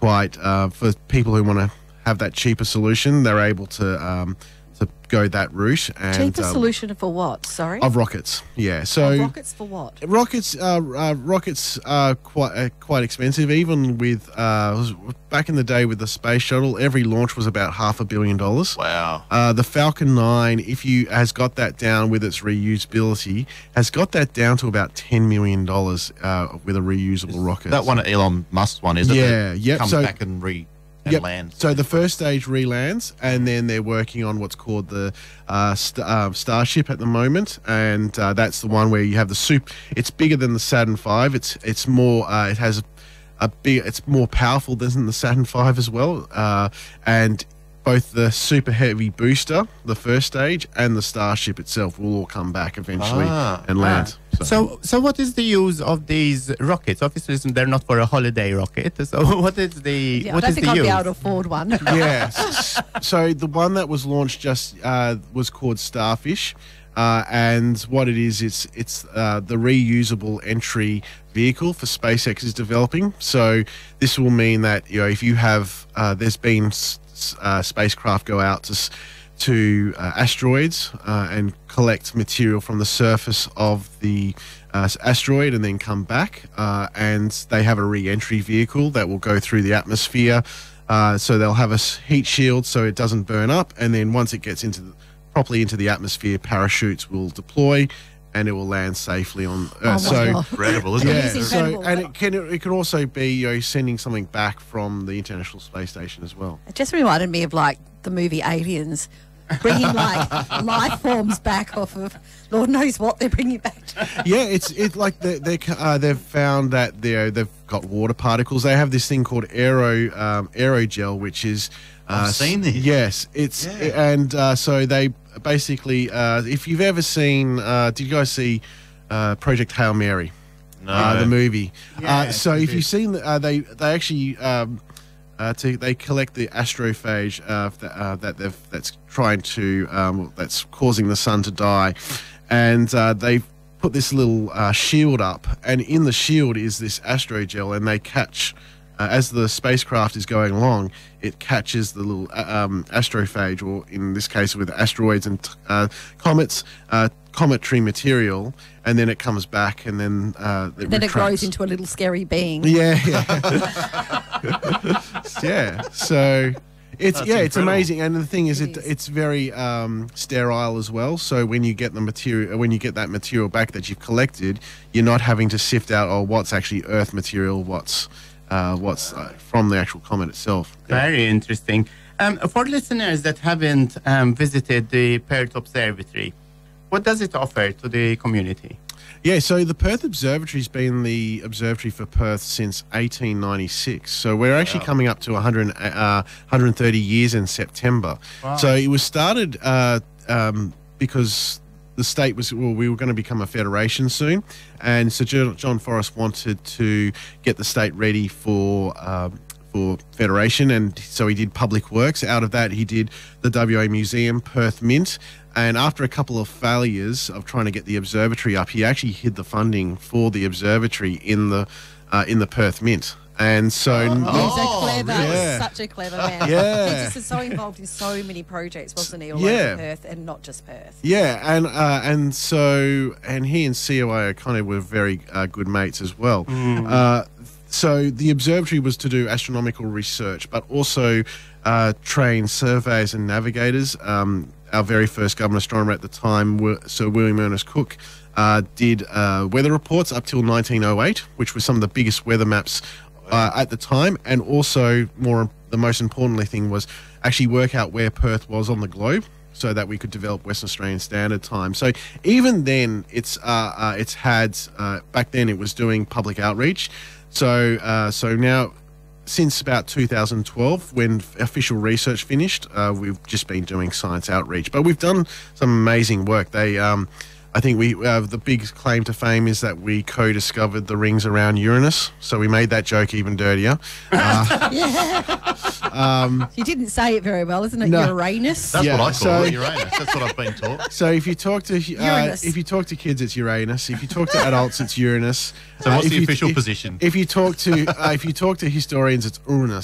quite for people who want to have that cheaper solution. They're able to go that route. And, cheaper solution for what? Sorry, of rockets. Yeah. So rockets for what? Rockets are quite expensive. Even with back in the day with the space shuttle, every launch was about $500 million. Wow. The Falcon 9, has got that down with its reusability, has got that down to about $10 million with a reusable rocket. That one, Elon Musk's one, is it? Yeah. Yep. Comes back and lands. So the first stage re-lands, and then they're working on what's called the Starship at the moment, and that's the one where you have the It's bigger than the Saturn V. It's more. It has It's more powerful than the Saturn V as well, and both the super heavy booster, the first stage, and the Starship itself will all come back eventually and land. So what is the use of these rockets? Obviously, they're not for a holiday rocket. So what is the I don't think I'd be able to afford one. Yes. So the one that was launched just was called Starfish. And what it is, it's the reusable entry vehicle for SpaceX is developing. So this will mean that, if you have, there's been spacecraft go out to asteroids and collect material from the surface of the asteroid and then come back, and they have a re-entry vehicle that will go through the atmosphere. So they'll have a heat shield so it doesn't burn up, and then once it gets properly into the atmosphere, parachutes will deploy and it will land safely on Earth. God. Incredible, isn't Yeah, it? so, and it can also be sending something back from the International Space Station as well. It just reminded me of the movie Aliens, bringing life forms back off of Lord knows what they're bringing back to. Yeah, it's like they've found that they've got water particles. They have this thing called aerogel, which is I've seen this. Yes, so they basically, if you've ever seen, did you guys see Project Hail Mary? No. The movie. Yeah, so if you've seen, they actually they collect the astrophage that's causing the sun to die, and they put this little shield up, and in the shield is this astrogel, and they catch. As the spacecraft is going along, it catches the little astrophage, or in this case with asteroids and comets, cometary material, and then it comes back, and then it grows into a little scary being. Yeah. Yeah. So it's incredible. amazing, and the thing is, it's very sterile as well. So when you get that material back that you've collected, you're not having to sift out what's actually Earth material, what's from the actual comet itself. Very interesting. For listeners that haven't visited the Perth Observatory, what does it offer to the community? Yeah, so the Perth Observatory's been the observatory for Perth since 1896. So we're actually coming up to 130 years in September. Wow. So it was started because the state we were going to become a federation soon, and Sir John Forrest wanted to get the state ready for federation, and so he did public works. Out of that, he did the WA Museum, Perth Mint, and after a couple of failures of trying to get the observatory up, he actually hid the funding for the observatory in the Perth Mint. And so He's such a clever man. Yeah. He just is so involved in so many projects, wasn't he? All over Perth, and not just Perth. Yeah, and he and COA were very good mates as well. So the observatory was to do astronomical research, but also train surveyors and navigators. Our very first government astronomer at the time, Sir William Ernest Cook, did weather reports up till 1908, which was some of the biggest weather maps at the time, and also the most importantly thing was actually work out where Perth was on the globe, so that we could develop Western Australian Standard Time. So even then, it's had back then it was doing public outreach. So now, since about 2012, when official research finished, we've just been doing science outreach. But we've done some amazing work. I think the big claim to fame is that we co-discovered the rings around Uranus. So we made that joke even dirtier. You didn't say it very well, isn't it? No. Uranus. That's what I call it, Uranus. That's what I've been taught. So if you talk to kids, it's Uranus. If you talk to adults, it's Uranus. So what's the official position? If you talk to historians, it's Uranus.